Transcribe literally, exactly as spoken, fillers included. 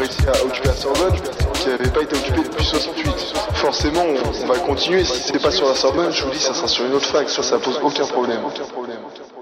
réussi à occuper la Sorbonne, qui n'avait pas été occupée depuis soixante-huit. Forcément, on, on va continuer. Si c'est pas sur la Sorbonne, je vous dis, ça sera sur une autre fac. Ça, ça pose aucun problème. Aucun problème.